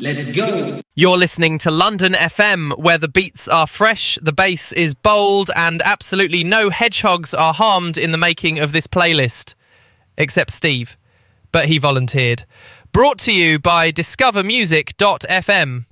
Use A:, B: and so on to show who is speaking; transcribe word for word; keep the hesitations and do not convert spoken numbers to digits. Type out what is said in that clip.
A: Let's go.
B: You're listening to London F M, where the beats are fresh, the bass is bold, and absolutely no hedgehogs are harmed in the making of this playlist. Except Steve. But he volunteered. Brought to you by discover music dot f m.